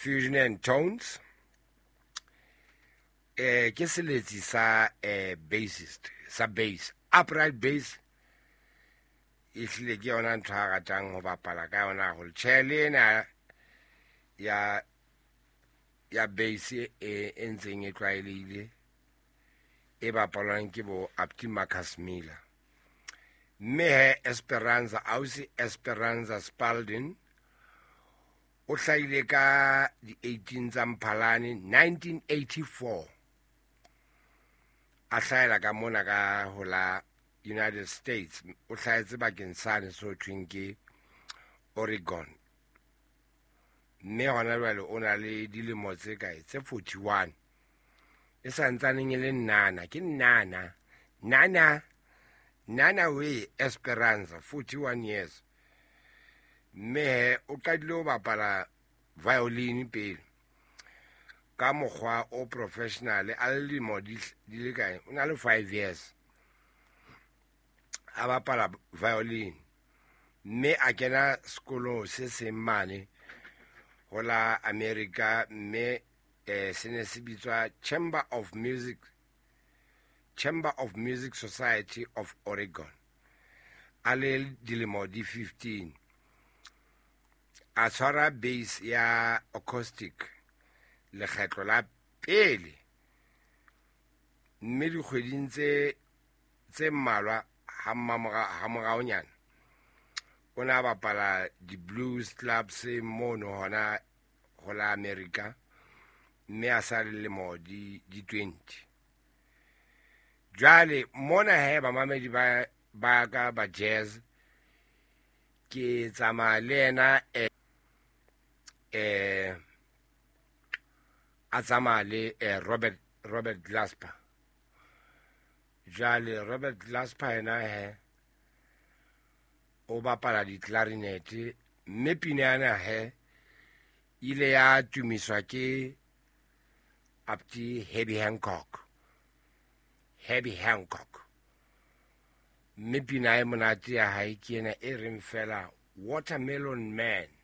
Fusion and Tones. Ke seletsi sa bassist, sa bass, upright bass. Ihlile ke yona ntho a ratang ho bapala ka yona ho tshele ena ya bass e ntseng e tlwaelehile e bapalwang ke bo Abdi Marcus Miller. Mme Esperanza ausi Esperanza Spalding o hlahile ka di 18 tsa Mphalane 1984 a hlahela ka mona ka ho la United States. O hlahetse bakeng sane so thweng ke Oregon. Mme hona jwale o na le dilemo tse kae tse 41 e santsaneng e le nana ke nana we Esperanza 41 years. Mme o qadile ho bapala violin pele ka mokgwa o professional a le dilemo di le kae o na le 5 years a bapala violin. Mme a kena sekolo se seng mane ho la America. Mme se ne se bitswa Chamber of Music Society of Oregon a le dilemo di 15 a tshwara bass ya acoustic lekgetlo la pele. Mme dikgweding tse mmalwa ha moraonyana o na bapala di-blues clubs mono hona ho la America. Mme a sa le lemo di 20 jwale mona bamamedi ba ka ba jazz ke tsamaya le yena a tsamaya le Robert Glasper. Jwale Robert Glasper yena o bapala di-clarinet. Mme pina yana ile ya tumiswa ke Abdi Herbie Hancock. Mme pina e monate ya hae ke ena e reng fela Watermelon Man.